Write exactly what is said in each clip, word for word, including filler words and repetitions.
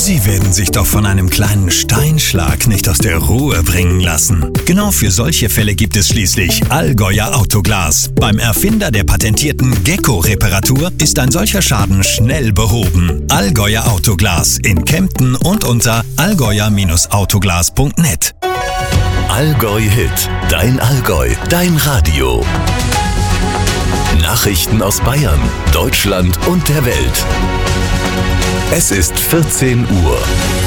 Sie werden sich doch von einem kleinen Steinschlag nicht aus der Ruhe bringen lassen. Genau für solche Fälle gibt es schließlich Allgäuer Autoglas. Beim Erfinder der patentierten Gecko-Reparatur ist ein solcher Schaden schnell behoben. Allgäuer Autoglas in Kempten und unter allgäuer Autoglas punkt net. Allgäu Hit, dein Allgäu, dein Radio. Nachrichten aus Bayern, Deutschland und der Welt. Es ist vierzehn Uhr.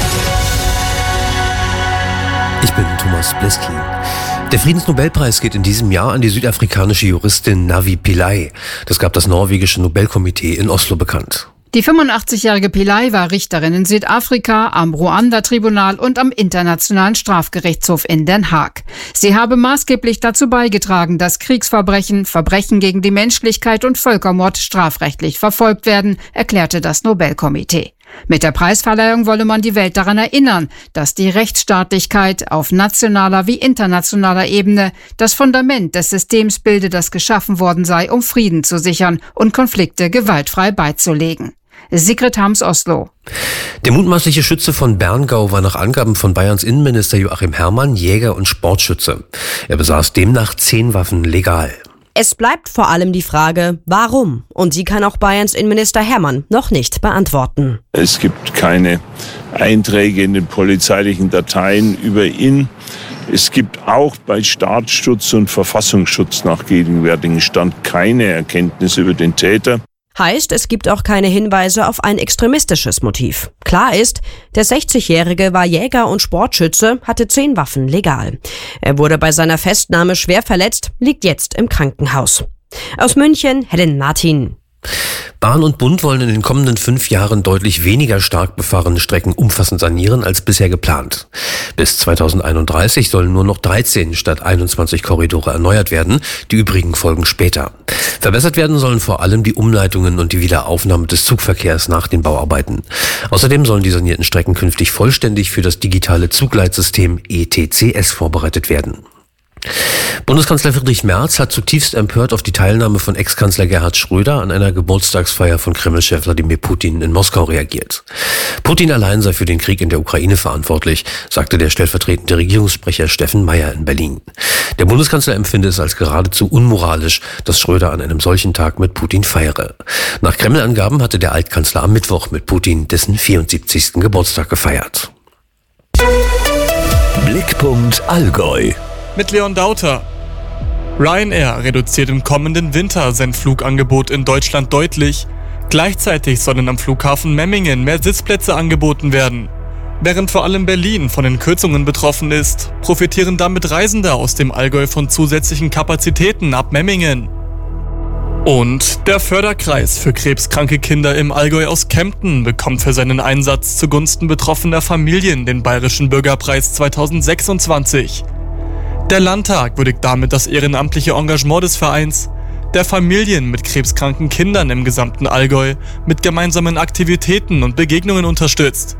Ich bin Thomas Blisky. Der Friedensnobelpreis geht in diesem Jahr an die südafrikanische Juristin Navi Pillay. Das gab das norwegische Nobelkomitee in Oslo bekannt. Die fünfundachtzig-jährige Pillay war Richterin in Südafrika, am Ruanda-Tribunal und am Internationalen Strafgerichtshof in Den Haag. Sie habe maßgeblich dazu beigetragen, dass Kriegsverbrechen, Verbrechen gegen die Menschlichkeit und Völkermord strafrechtlich verfolgt werden, erklärte das Nobelkomitee. Mit der Preisverleihung wolle man die Welt daran erinnern, dass die Rechtsstaatlichkeit auf nationaler wie internationaler Ebene das Fundament des Systems bilde, das geschaffen worden sei, um Frieden zu sichern und Konflikte gewaltfrei beizulegen. Sigrid Harms, Oslo. Der mutmaßliche Schütze von Berngau war nach Angaben von Bayerns Innenminister Joachim Herrmann Jäger und Sportschütze. Er besaß demnach zehn Waffen legal. Es bleibt vor allem die Frage, warum? Und die kann auch Bayerns Innenminister Herrmann noch nicht beantworten. Es gibt keine Einträge in den polizeilichen Dateien über ihn. Es gibt auch bei Staatsschutz und Verfassungsschutz nach gegenwärtigem Stand keine Erkenntnisse über den Täter. Heißt, es gibt auch keine Hinweise auf ein extremistisches Motiv. Klar ist, der sechzigjährige war Jäger und Sportschütze, hatte zehn Waffen legal. Er wurde bei seiner Festnahme schwer verletzt, liegt jetzt im Krankenhaus. Aus München, Helen Martin. Bahn und Bund wollen in den kommenden fünf Jahren deutlich weniger stark befahrene Strecken umfassend sanieren als bisher geplant. Bis zweitausendeinunddreißig sollen nur noch dreizehn statt einundzwanzig Korridore erneuert werden, die übrigen folgen später. Verbessert werden sollen vor allem die Umleitungen und die Wiederaufnahme des Zugverkehrs nach den Bauarbeiten. Außerdem sollen die sanierten Strecken künftig vollständig für das digitale Zugleitsystem E T C S vorbereitet werden. Bundeskanzler Friedrich Merz hat zutiefst empört auf die Teilnahme von Ex-Kanzler Gerhard Schröder an einer Geburtstagsfeier von Kreml-Chef Wladimir Putin in Moskau reagiert. Putin allein sei für den Krieg in der Ukraine verantwortlich, sagte der stellvertretende Regierungssprecher Steffen Meyer in Berlin. Der Bundeskanzler empfinde es als geradezu unmoralisch, dass Schröder an einem solchen Tag mit Putin feiere. Nach Kreml-Angaben hatte der Altkanzler am Mittwoch mit Putin dessen vierundsiebzigsten Geburtstag gefeiert. Blickpunkt Allgäu. Mit Leon Dauter. Ryanair reduziert im kommenden Winter sein Flugangebot in Deutschland deutlich. Gleichzeitig sollen am Flughafen Memmingen mehr Sitzplätze angeboten werden. Während vor allem Berlin von den Kürzungen betroffen ist, profitieren damit Reisende aus dem Allgäu von zusätzlichen Kapazitäten ab Memmingen. Und der Förderkreis für krebskranke Kinder im Allgäu aus Kempten bekommt für seinen Einsatz zugunsten betroffener Familien den Bayerischen Bürgerpreis zweitausendsechsundzwanzig. Der Landtag würdigt damit das ehrenamtliche Engagement des Vereins, der Familien mit krebskranken Kindern im gesamten Allgäu mit gemeinsamen Aktivitäten und Begegnungen unterstützt.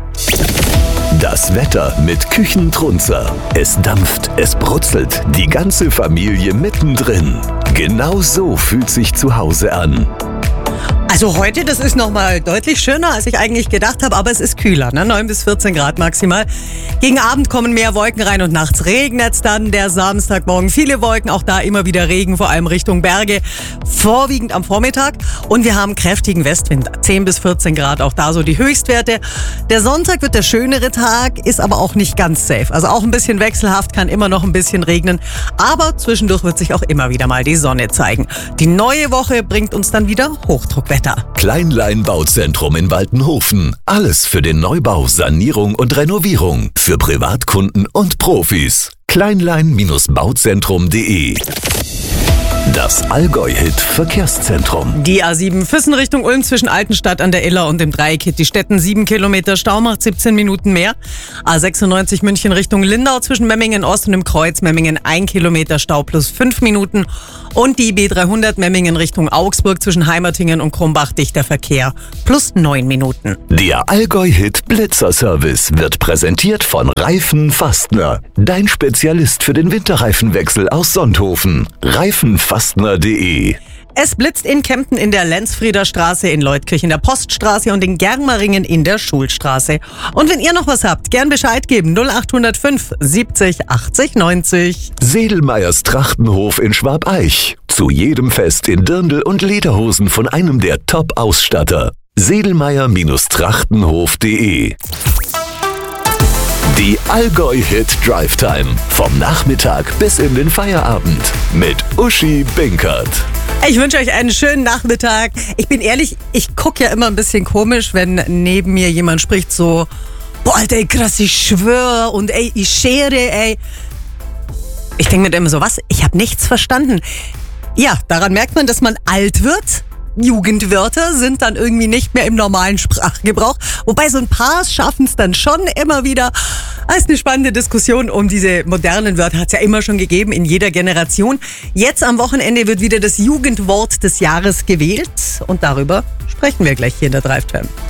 Das Wetter mit Küchentrunzer. Es dampft, es brutzelt, die ganze Familie mittendrin. Genau so fühlt sich zu Hause an. Also heute, das ist nochmal deutlich schöner, als ich eigentlich gedacht habe, aber es ist kühler, ne? neun bis vierzehn Grad maximal. Gegen Abend kommen mehr Wolken rein und nachts regnet es dann. Der Samstagmorgen viele Wolken, auch da immer wieder Regen, vor allem Richtung Berge, vorwiegend am Vormittag. Und wir haben kräftigen Westwind, zehn bis vierzehn Grad, auch da so die Höchstwerte. Der Sonntag wird der schönere Tag, ist aber auch nicht ganz safe. Also auch ein bisschen wechselhaft, kann immer noch ein bisschen regnen. Aber zwischendurch wird sich auch immer wieder mal die Sonne zeigen. Die neue Woche bringt uns dann wieder Hochdruckwetter. Kleinlein Bauzentrum in Waltenhofen. Alles für den Neubau, Sanierung und Renovierung. Für Privatkunden und Profis. kleinlein Bauzentrum punkt de. Das Allgäu-Hit Verkehrszentrum. Die A sieben Füssen Richtung Ulm zwischen Altenstadt an der Iller und dem Dreieck Hitti-Stetten sieben Kilometer Stau, macht siebzehn Minuten mehr. A sechsundneunzig München Richtung Lindau zwischen Memmingen Ost und dem Kreuz Memmingen ein Kilometer Stau plus fünf Minuten. Und die B dreihundert Memmingen Richtung Augsburg zwischen Heimertingen und Krumbach dichter Verkehr plus neun Minuten. Der Allgäu-Hit Blitzer-Service wird präsentiert von Reifen Fastner. Dein Spezialist für den Winterreifenwechsel aus Sonthofen. Reifenfastner punkt de. Es blitzt in Kempten in der Lenzfrieder Straße, in Leutkirch in der Poststraße und in Germeringen in der Schulstraße. Und wenn ihr noch was habt, gern Bescheid geben. null acht null fünf siebzig achtzig neunzig. Sedelmeyers Trachtenhof in Schwabeich. Zu jedem Fest in Dirndl und Lederhosen von einem der Top-Ausstatter. sedelmeyer Trachtenhof punkt de. Die Allgäu-Hit Drive Time. Vom Nachmittag bis in den Feierabend. Mit Uschi Binkert. Ich wünsche euch einen schönen Nachmittag. Ich bin ehrlich, ich gucke ja immer ein bisschen komisch, wenn neben mir jemand spricht so, boah, Alter, ey, krass, ich schwöre und ey, ich schere, ey. Ich denke mir immer so, was? Ich habe nichts verstanden. Ja, daran merkt man, dass man alt wird. Jugendwörter sind dann irgendwie nicht mehr im normalen Sprachgebrauch. Wobei so ein paar schaffen es dann schon immer wieder. Das ist eine spannende Diskussion um diese modernen Wörter. Hat es ja immer schon gegeben in jeder Generation. Jetzt am Wochenende wird wieder das Jugendwort des Jahres gewählt. Und darüber sprechen wir gleich hier in der Drive Time.